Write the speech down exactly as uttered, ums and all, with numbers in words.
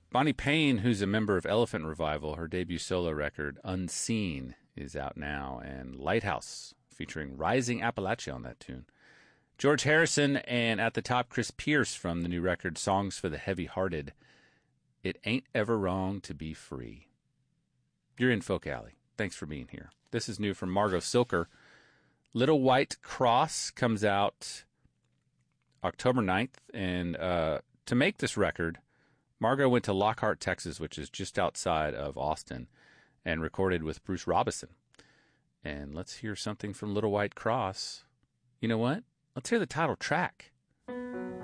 Bonnie Payne, who's a member of Elephant Revival, her debut solo record, Unseen, is out now, and Lighthouse, featuring Rising Appalachia on that tune. George Harrison, and at the top, Chris Pierce from the new record, Songs for the Heavy-Hearted, It Ain't Ever Wrong to Be Free. You're in Folk Alley. Thanks for being here. This is new from Margot Silker. Little White Cross comes out October ninth, and uh, to make this record, Margot went to Lockhart, Texas, which is just outside of Austin, and recorded with Bruce Robison. And let's hear something from Little White Cross. You know what? Let's hear the title track.